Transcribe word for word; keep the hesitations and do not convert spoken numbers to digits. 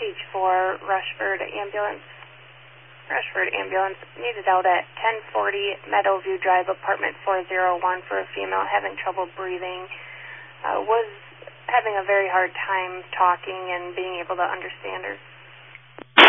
message for Rushford Ambulance. Rushford Ambulance needed out at ten forty Meadowview Drive, apartment four oh one for a female having trouble breathing. Uh, was having a very hard time talking and being able to understand her.